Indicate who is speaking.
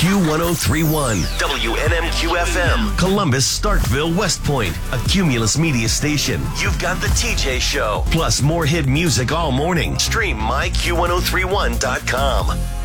Speaker 1: Q1031, WNMQ FM, Columbus, Starkville, West Point, a Cumulus Media station. You've got the TJ Show, plus more hit music all morning. Stream myQ1031.com.